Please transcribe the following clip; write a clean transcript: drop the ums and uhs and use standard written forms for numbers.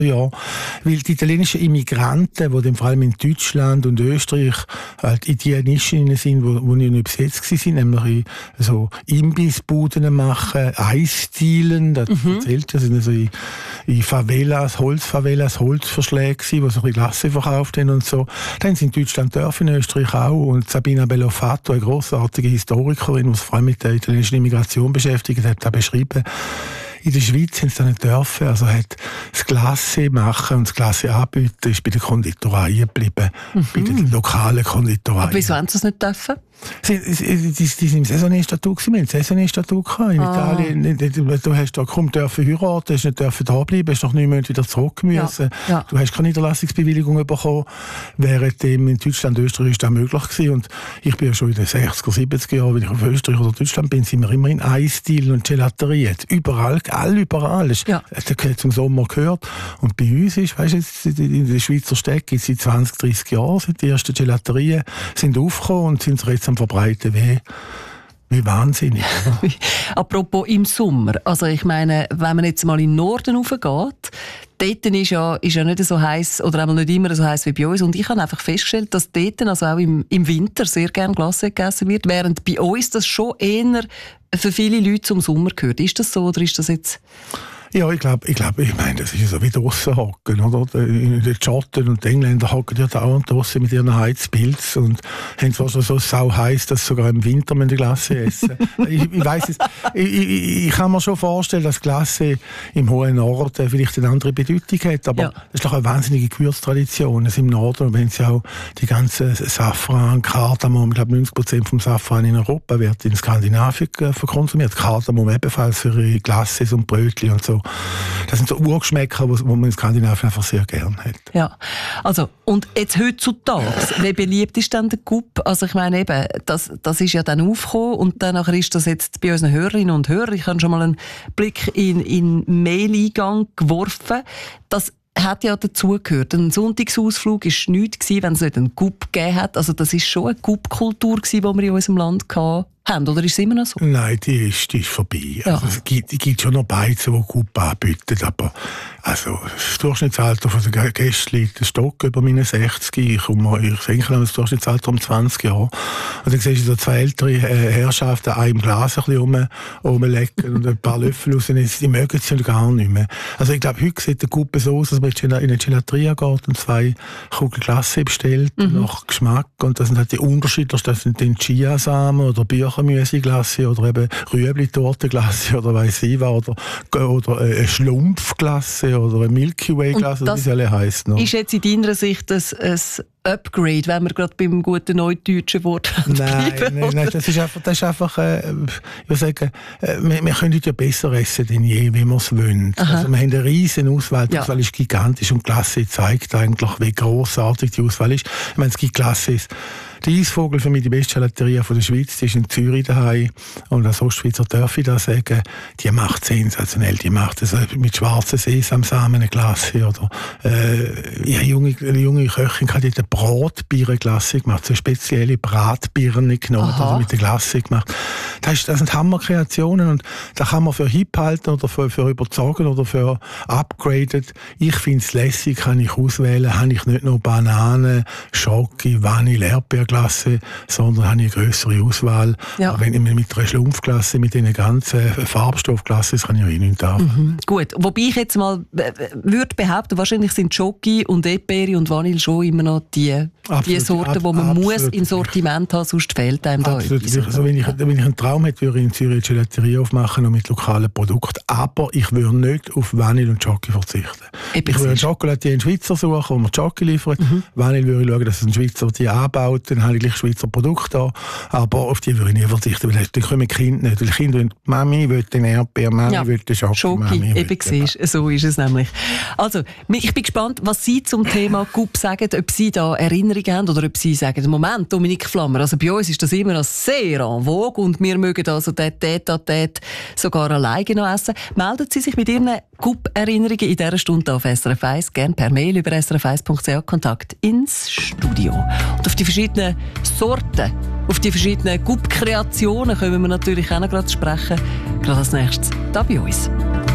Ja, weil die italienischen Immigranten, die dann vor allem in Deutschland und Österreich halt in die Nischen sind, wo nicht besetzt waren, nämlich in so Imbissbuden machen, Eisdielen, das erzählt, das sind also in Favelas, Holzverschläge gewesen, wo so ein bisschen Glasse verkauft haben und so. Dann sind in Deutschland Dörfer, in Österreich auch, und Sabina Bellofato, eine grossartige Historikerin, die sich vor allem mit der italienischen Immigration beschäftigt hat, hat beschrieben, in der Schweiz haben sie das nicht dürfen. Also hat das Glasse machen und das Glasse anbieten ist bei den Konditoreien geblieben. Bei den lokalen Konditoreien. Aber wieso haben sie das nicht dürfen? Die sind im Saisonierstatut. Wir hatten ein Saisonierstatut in Italien. Du hast da kaum dürfen heiraten, hast nicht dürfen da bleiben, hast nach 9 Monaten wieder zurück müssen. Ja. Du hast keine Niederlassungsbewilligung bekommen. Während in Deutschland und Österreich ist das möglich gewesen. Und ich bin ja schon in den 60er, 70er Jahren, wenn ich auf Österreich oder Deutschland bin, sind wir immer in Eisdielen und Gelaterien. Überall. Da gehört zum Sommer gehört. Und bei uns ist, weißt du, in den Schweizer Städten gibt es seit 20, 30 Jahren, sind die ersten Gelaterien sind aufgekommen und sind jetzt am Verbreiten wie wahnsinnig. Apropos im Sommer. Also ich meine, wenn man jetzt mal in den Norden raufgeht, dort ist ja nicht so heiß oder nicht immer so heiß wie bei uns. Und ich habe einfach festgestellt, dass dort, also auch im Winter, sehr gerne Glasse gegessen wird, während bei uns das schon eher für viele Leute zum Sommer gehört. Ist das so oder ist das jetzt... Ja, ich meine, das ist so wie draussen hocken, oder? In den Schotten und die Engländer hocken ja dauernd draussen mit ihren Heizpilz und haben zwar schon so sau heiß, dass sogar im Winter die Glasse essen. Ich weiss es. Ich kann mir schon vorstellen, dass Glasse im hohen Norden vielleicht eine andere Bedeutung hat, aber das ist doch eine wahnsinnige Gewürztradition. Im Norden, und wenn sie auch die ganzen Safran, Kardamom, ich glaube 90% vom Safran in Europa wird in Skandinavien verkonsumiert. Kardamom ebenfalls für ihre Glasses und Brötchen und so. Das sind so Urgeschmäcker, die man in Skandinavien einfach sehr gerne hat. Ja, also, und jetzt heutzutage, wie beliebt ist denn der Gup? Also ich meine eben, das ist ja dann aufgekommen und dann ist das jetzt bei unseren Hörerinnen und Hörern, ich habe schon mal einen Blick in Mail-Eingang geworfen, das hat ja dazugehört. Ein Sonntagsausflug war nichts gewesen, wenn es nicht einen Gup gegeben hat. Also das ist schon eine Gup-Kultur gewesen, die wir in unserem Land hatten. Oder ist es immer noch so? Nein, die ist vorbei. Ja. Also es gibt schon noch Beizen, die Gup anbieten, aber also das Durchschnittsalter von den Gästen liegt ein Stock über meine 60. Ich denke das Durchschnittsalter um 20 Jahre. Und dann siehst du so 2 ältere Herrschaften an einem Glas ein bisschen rumlecken und ein paar Löffel rausnehmen. Die mögen es schon gar nicht mehr. Also ich glaube, heute sieht der Gup so aus, dass man in eine Gelateria geht und 2 Kugeln Glasse bestellt, nach Geschmack. Und das sind halt die unterschiedlichsten, das sind den Chiasamen oder Birchenmüsli-Glasse oder eben Rüebli-Torte-Glasse oder weiss ich was, oder eine Schlumpfglasse oder eine Milky Way-Glasse, wie sie alle heissen. Ist jetzt in deiner Sicht ein Upgrade, wenn wir gerade beim guten neudeutschen Wort bleiben? Nein, das ist einfach ich würde sagen, wir können heute ja besser essen denn je, wie wir es wollen. Also wir haben eine riesen Auswahl, die Auswahl ist gigantisch und die Glasse zeigt eigentlich, wie grossartig die Auswahl ist. Ich meine, es gibt Glasses. Der Eisvogel, für mich die beste Gelateria von der Schweiz, die ist in Zürich daheim. Und als Ostschweizer darf ich das sagen, die macht sensationell. Die macht es mit schwarzen Sesamsamen eine Glasse. Oder eine junge Köchin hat eine Bratbirnenglasse gemacht, so eine spezielle Bratbirne genommen, also mit der Glasse gemacht. Das sind Hammerkreationen und da kann man für hip halten oder für überzogen oder für upgraded. Ich finde es lässig, kann ich auswählen, habe ich nicht nur Bananen, Schoki, Vanille, Erdbeerglasse, sondern habe ich eine grössere Auswahl. Ja. Wenn ich mit einer Schlumpfglasse, mit diesen ganzen Farbstoffglassen, kann ich ja nicht anfangen. Gut, wobei ich jetzt mal würde behaupten, wahrscheinlich sind Schoki und Erdbeere und Vanille schon immer noch die Sorten, die man muss im Sortiment haben, sonst fehlt einem da etwas. Also wenn ich einen Traum hätte, würde ich in Zürich eine Gelateria aufmachen und mit lokalen Produkten. Aber ich würde nicht auf Vanille und Schoki verzichten. Ich würde einen Schokolatier in Schweizer suchen, wo man Schoki liefert. Vanille würde ich schauen, dass ein Schweizer die anbaut, dann habe ich gleich Schweizer Produkte da. Aber auf die würde ich nie verzichten, weil dann kommen die Kinder nicht. Weil die Kinder wollen, Mami will den Erdbeer, Mami will den Schoki. Eben siehst, so ist es nämlich. Also, ich bin gespannt, was Sie zum Thema Gup sagen, ob Sie da Erinnerungen haben oder ob Sie sagen, Moment, Dominik Flammer, also bei uns ist das immer noch sehr en vogue und wir mögen also den Tête-à-Tête sogar alleine noch essen. Melden Sie sich mit Ihren Gup-Erinnerungen in dieser Stunde auf SRF 1, gerne per Mail über srf1.ch, Kontakt ins Studio. Und auf die verschiedenen Sorten, auf die verschiedenen Gup-Kreationen können wir natürlich auch noch gerade sprechen. Gerade als nächstes da bei uns.